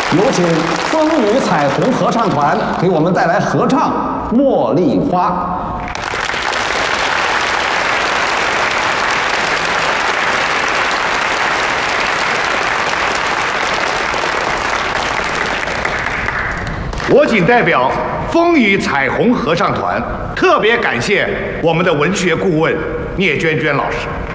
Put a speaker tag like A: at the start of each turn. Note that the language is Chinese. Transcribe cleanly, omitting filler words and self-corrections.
A: 有请风雨彩虹合唱团给我们带来合唱《茉莉花》。
B: 我谨代表风雨彩虹合唱团，特别感谢我们的文学顾问聂娟娟老师。